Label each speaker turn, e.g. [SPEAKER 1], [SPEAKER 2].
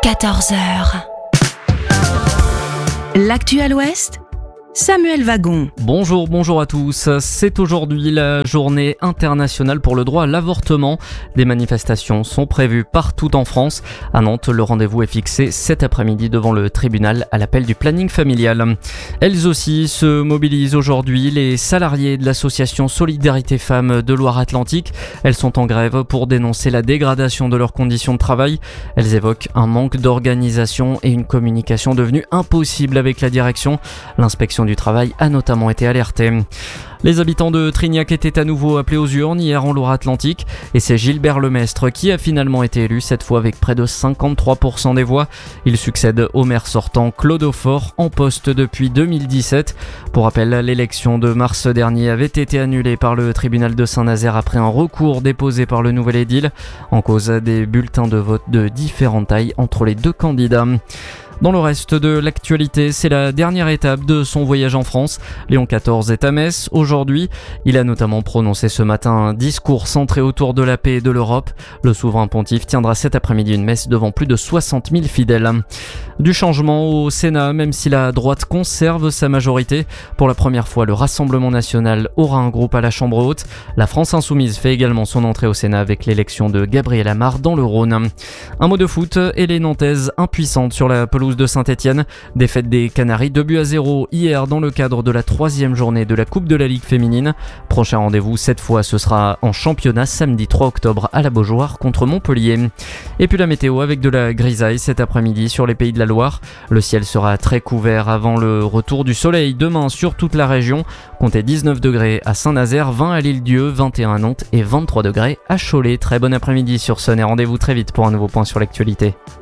[SPEAKER 1] 14h. L'actu à l'Ouest, Samuel Wagon.
[SPEAKER 2] Bonjour à tous. C'est aujourd'hui la journée internationale pour le droit à l'avortement. Des manifestations sont prévues partout en France. À Nantes, le rendez-vous est fixé cet après-midi devant le tribunal à l'appel du planning familial. Elles aussi se mobilisent aujourd'hui. Les salariés de l'association Solidarité Femmes de Loire-Atlantique, elles sont en grève pour dénoncer la dégradation de leurs conditions de travail. Elles évoquent un manque d'organisation et une communication devenue impossible avec la direction. L'inspection du travail a notamment été alertée. Les habitants de Trignac étaient à nouveau appelés aux urnes hier en Loire-Atlantique et c'est Gilbert Lemestre qui a finalement été élu, cette fois avec près de 53% des voix. Il succède au maire sortant Claude Aufort, en poste depuis 2017. Pour rappel, l'élection de mars dernier avait été annulée par le tribunal de Saint-Nazaire après un recours déposé par le nouvel édile en cause des bulletins de vote de différentes tailles entre les deux candidats. Dans le reste de l'actualité, c'est la dernière étape de son voyage en France. Léon XIV est à Metz aujourd'hui. Il a notamment prononcé ce matin un discours centré autour de la paix et de l'Europe. Le souverain pontife tiendra cet après-midi une messe devant plus de 60 000 fidèles. Du changement au Sénat, même si la droite conserve sa majorité. Pour la première fois, le Rassemblement national aura un groupe à la Chambre haute. La France insoumise fait également son entrée au Sénat avec l'élection de Gabriel Amar dans le Rhône. Un mot de foot et les Nantaises impuissantes sur la pelouse de Saint-Etienne. Défaite des Canaries 2-0 hier dans le cadre de la 3e journée de la Coupe de la Ligue féminine. Prochain rendez-vous cette fois ce sera en championnat samedi 3 octobre à la Beaujoire contre Montpellier. Et puis la météo avec de la grisaille cet après-midi sur les Pays de la Loire. Le ciel sera très couvert avant le retour du soleil demain sur toute la région. Comptez 19 degrés à Saint-Nazaire, 20 à l'Île-Dieu, 21 à Nantes et 23 degrés à Cholet. Très bon après-midi sur Sun et rendez-vous très vite pour un nouveau point sur l'actualité.